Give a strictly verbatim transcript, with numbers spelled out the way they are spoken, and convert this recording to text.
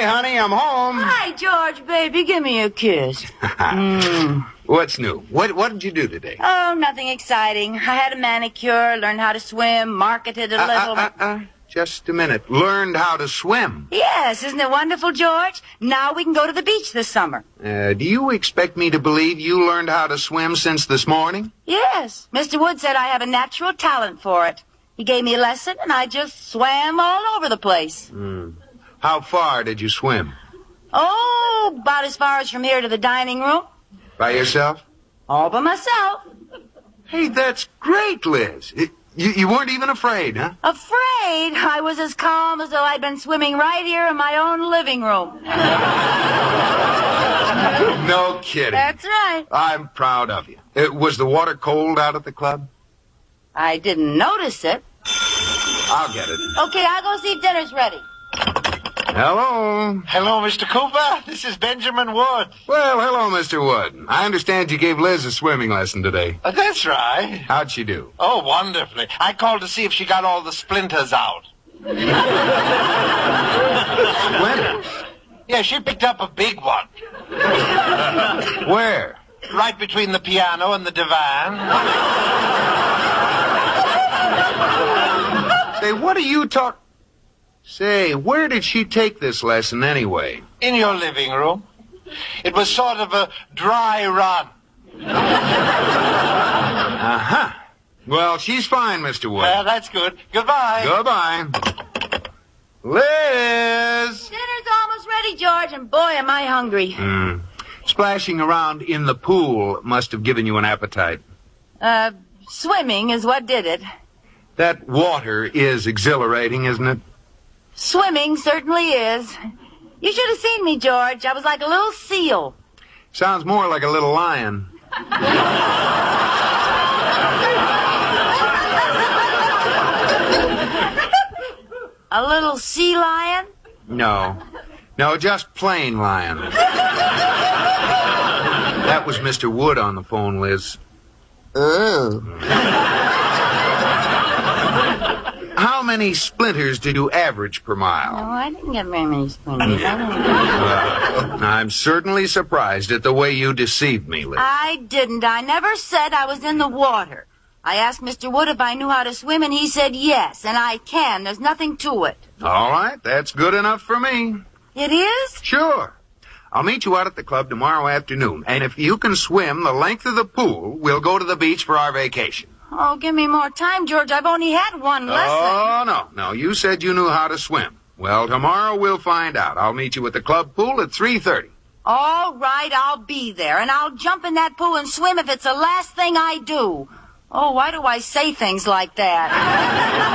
Hey, honey, I'm home. Hi, George, baby. Give me a kiss. mm. What's new? What What did you do today? Oh, nothing exciting. I had a manicure, learned how to swim, marketed a Uh, little. uh, uh, uh, just a minute. Learned how to swim. Yes, isn't it wonderful, George? Now we can go to the beach this summer. Uh, do you expect me to believe you learned how to swim since this morning? Yes. Mister Wood said I have a natural talent for it. He gave me a lesson, and I just swam all over the place. Mm. How far did you swim? Oh, about as far as from here to the dining room. By yourself? All by myself. Hey, that's great, Liz. It, you, you weren't even afraid, huh? Afraid? I was as calm as though I'd been swimming right here in my own living room. No kidding. That's right. I'm proud of you. Uh, was the water cold out at the club? I didn't notice it. I'll get it. Okay, I'll go see if dinner's ready. Hello. Hello, Mister Cooper. This is Benjamin Wood. Well, hello, Mister Wood. I understand you gave Liz a swimming lesson today. Uh, that's right. How'd she do? Oh, wonderfully. I called to see if she got all the splinters out. Splinters? Yeah, she picked up a big one. Where? Right between the piano and the divan. Say, what are you talk... Say, where did she take this lesson anyway? In your living room. It was sort of a dry run. Uh-huh. Well, she's fine, Mister Wood. Well, that's good. Goodbye. Goodbye. Liz! Dinner's almost ready, George, and boy, am I hungry. Hmm. Splashing around in the pool must have given you an appetite. Uh, swimming is what did it. That water is exhilarating, isn't it? Swimming certainly is. You should have seen me, George. I was like a little seal. Sounds more like a little lion. A little sea lion? No. No, just plain lion. That was Mister Wood on the phone, Liz. Oh. How many splinters did you average per mile? No, I didn't get very many splinters. I don't Well, I'm certainly surprised at the way you deceived me, Liz. I didn't. I never said I was in the water. I asked Mister Wood if I knew how to swim, and he said yes, and I can. There's nothing to it. All right, that's good enough for me. It is? Sure. I'll meet you out at the club tomorrow afternoon, and if you can swim the length of the pool, we'll go to the beach for our vacation. Oh, give me more time, George. I've only had one lesson. Oh, no, no. You said you knew how to swim. Well, tomorrow we'll find out. I'll meet you at the club pool at three thirty. All right, I'll be there, and I'll jump in that pool and swim if it's the last thing I do. Oh, why do I say things like that?